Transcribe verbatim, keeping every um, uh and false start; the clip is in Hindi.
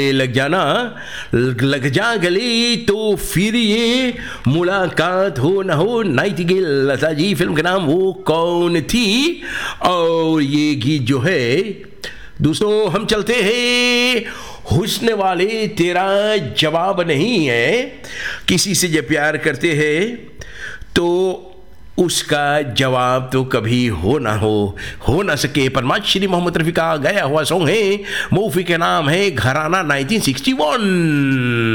लग जाना, लग जा गले तो फिर ये मुलाकात हो ना हो। नाइटिंगेल लता जी, फिल्म का नाम वो कौन थी। और ये गीत जो है दोस्तों, हम चलते हैं हुस्न वाले तेरा जवाब नहीं है। किसी से जब प्यार करते हैं तो उसका जवाब तो कभी हो ना हो हो ना सके। परमाश्री मोहम्मद रफ़ी का गाया हुआ सॉन्ग है, मूवी का नाम है घराना नाइनटीन सिक्सटी वन।